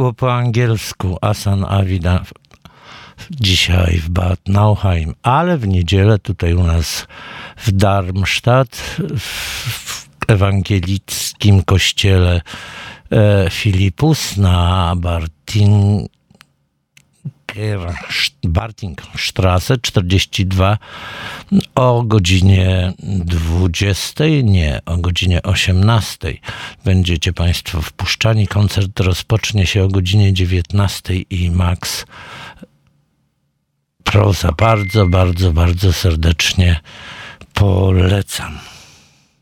było po angielsku Asan Avida dzisiaj w Bad Nauheim, ale w niedzielę tutaj u nas w Darmstadt w ewangelickim kościele Filipus na Bartingstrasse 42 o godzinie 20, nie, o godzinie 18 będziecie Państwo wpuszczani. Koncert rozpocznie się o godzinie 19 i Max Proza bardzo serdecznie polecam.